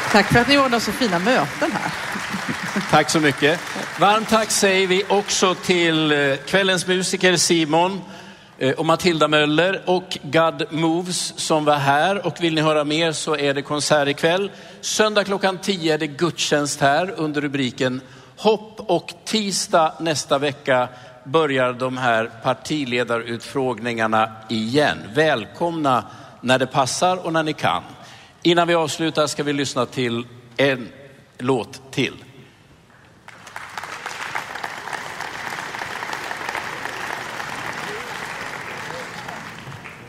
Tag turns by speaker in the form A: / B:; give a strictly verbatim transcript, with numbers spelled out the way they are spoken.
A: Tack för att ni ordnar så fina möten här.
B: Tack så mycket. Varmt tack säger vi också till kvällens musiker Simon och Matilda Möller och God Moves som var här. Och vill ni höra mer så är det konsert ikväll. Söndag klockan tio är det gudstjänst här under rubriken Hopp, och tisdag nästa vecka börjar de här partiledarutfrågningarna igen. Välkomna när det passar och när ni kan. Innan vi avslutar ska vi lyssna till en låt till.